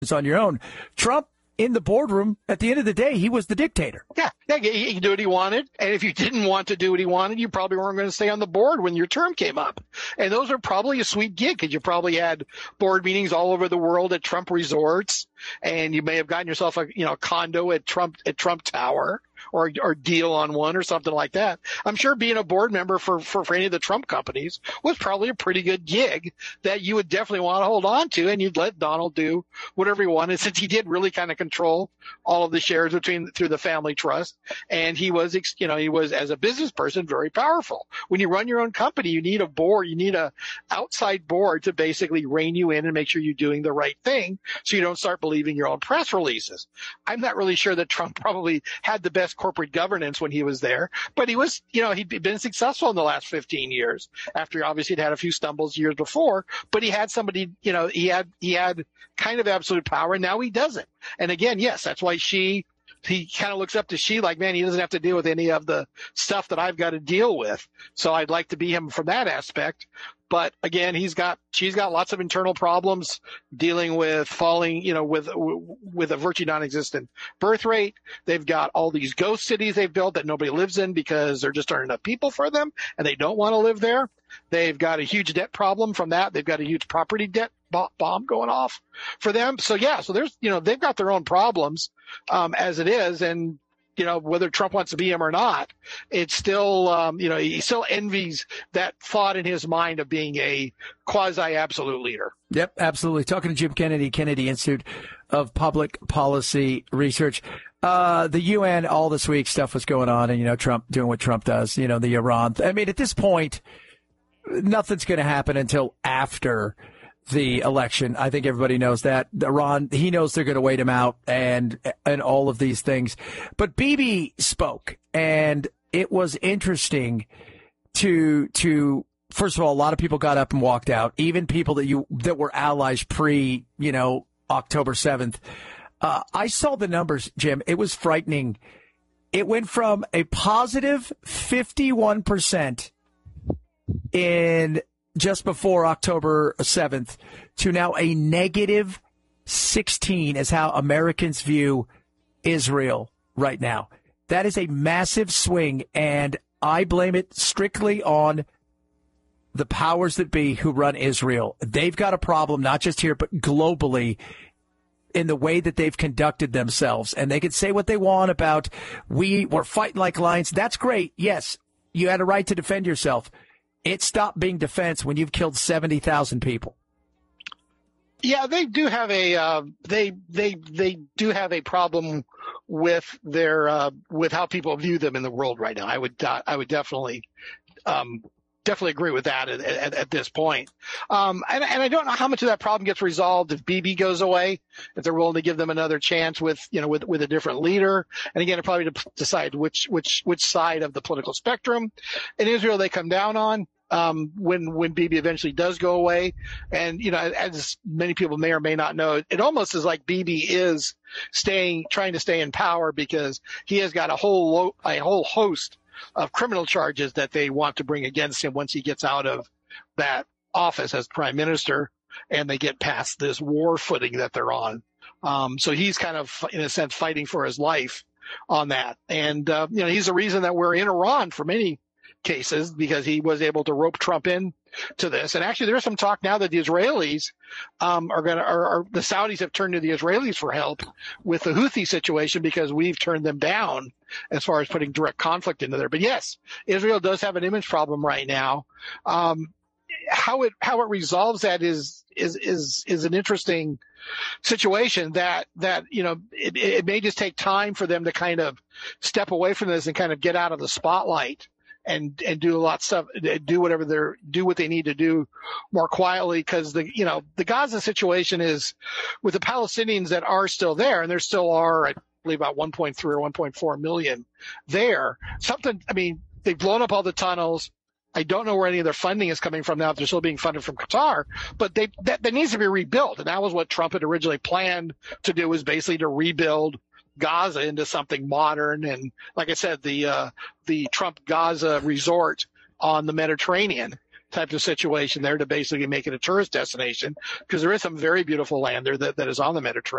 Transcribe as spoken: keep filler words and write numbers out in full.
on your own. Trump, in the boardroom, at the end of the day, he was the dictator. Yeah, yeah, he could do what he wanted. And if you didn't want to do what he wanted, you probably weren't going to stay on the board when your term came up. And those are probably a sweet gig because you probably had board meetings all over the world at Trump resorts. And you may have gotten yourself a, you know, condo at Trump, at Trump Tower. Or, or deal on one or something like that. I'm sure being a board member for, for, for any of the Trump companies was probably a pretty good gig that you would definitely want to hold on to, and you'd let Donald do whatever he wanted, since he did really kind of control all of the shares between through the family trust. And he was, you know, he was, as a business person, very powerful. When you run your own company, you need a board, you need a outside board to basically rein you in and make sure you're doing the right thing so you don't start believing your own press releases. I'm not really sure that Trump probably had the best corporate governance when he was there, but he was, you know, he'd been successful in the last fifteen years after obviously he'd had a few stumbles years before, but he had somebody, you know, he had, he had kind of absolute power, and now he doesn't. And again, yes, that's why she, he kind of looks up to she like, man, he doesn't have to deal with any of the stuff that I've got to deal with. So I'd like to be him from that aspect. But again, he's got, she's got lots of internal problems dealing with falling, you know, with, with a virtually non-existent birth rate. They've got all these ghost cities they've built that nobody lives in because there just aren't enough people for them and they don't want to live there. They've got a huge debt problem from that. They've got a huge property debt bomb going off for them. So yeah, so there's, you know, they've got their own problems, um, as it is. And, you know, whether Trump wants to be him or not, it's still, um, you know, he still envies that thought in his mind of being a quasi-absolute leader. Yep, absolutely. Talking to Jim Kennedy, Kennedy Institute of Public Policy Research. Uh, the U N, all this week, stuff was going on, and, you know, Trump doing what Trump does, you know, the Iran. I mean, at this point, nothing's going to happen until after the election. I think everybody knows that. Iran, he knows they're going to wait him out and and all of these things. But Bibi spoke, and it was interesting to to first of all, a lot of people got up and walked out, even people that you that were allies pre, you know, October seventh. Uh, I saw the numbers, Jim. It was frightening. It went from a positive fifty-one percent in just before October seventh to now a negative sixteen is how Americans view Israel right now. That is a massive swing, and I blame it strictly on the powers that be who run Israel. They've got a problem, not just here, but globally, in the way that they've conducted themselves. And they can say what they want about, we were fighting like lions. That's great. Yes, you had a right to defend yourself. It stopped being defense when you've killed seventy thousand people. Yeah, they do have a uh, they they they do have a problem with their uh, with how people view them in the world right now. I would uh, I would definitely um, definitely agree with that at, at, at this point. Um, and, and I don't know how much of that problem gets resolved if Bibi goes away, if they're willing to give them another chance with you know with with a different leader. And again, it probably to decide which which which side of the political spectrum in Israel they come down on. Um, when, when Bibi eventually does go away. And, you know, as many people may or may not know, it almost is like Bibi is staying, trying to stay in power because he has got a whole, lo- a whole host of criminal charges that they want to bring against him once he gets out of that office as prime minister and they get past this war footing that they're on. Um, so he's kind of, in a sense, fighting for his life on that. And, uh, you know, he's the reason that we're in Iran for many cases because he was able to rope Trump in to this. And actually there's some talk now that the Israelis um, are going to, or, or the Saudis have turned to the Israelis for help with the Houthi situation because we've turned them down as far as putting direct conflict into there. But yes, Israel does have an image problem right now. Um, how it, how it resolves that is, is, is, is an interesting situation that, that, you know, it, it may just take time for them to kind of step away from this and kind of get out of the spotlight. And, and do a lot of stuff, do whatever they're, do what they need to do more quietly. Cause the, you know, the Gaza situation is with the Palestinians that are still there and there still are, I believe about one point three or one point four million there. Something, I mean, they've blown up all the tunnels. I don't know where any of their funding is coming from now if they're still being funded from Qatar, but they, that, that needs to be rebuilt. And that was what Trump had originally planned to do, was basically to rebuild Gaza into something modern. And like I said, the, uh, the Trump Gaza resort on the Mediterranean type of situation there to basically make it a tourist destination because there is some very beautiful land there that, that is on the Mediterranean.